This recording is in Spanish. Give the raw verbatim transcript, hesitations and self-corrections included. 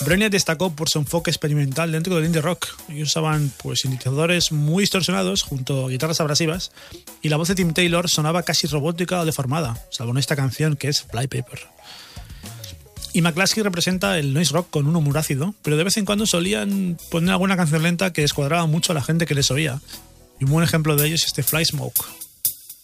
Brainiac destacó por su enfoque experimental dentro del indie rock y usaban pues sintetizadores muy distorsionados junto a guitarras abrasivas y la voz de Tim Taylor sonaba casi robótica o deformada, salvo en esta canción que es Flypaper. Y McCluskey representa el noise rock con un humor ácido, pero de vez en cuando solían poner alguna canción lenta que descuadraba mucho a la gente que les oía. Y un buen ejemplo de ello es este Fly Smoke.